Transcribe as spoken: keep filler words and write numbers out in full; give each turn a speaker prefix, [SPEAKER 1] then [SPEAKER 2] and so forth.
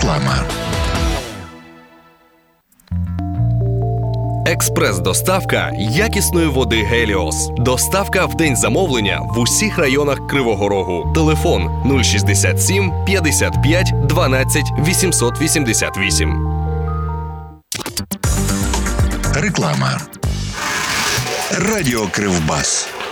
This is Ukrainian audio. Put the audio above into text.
[SPEAKER 1] Реклама.
[SPEAKER 2] Експрес-доставка якісної води «Геліос». Доставка в день замовлення в усіх районах Кривого Рогу. Телефон нуль шістдесят сім п'ятдесят п'ять дванадцять вісімсот вісімдесят вісім.
[SPEAKER 1] Реклама. Радіо Кривбас.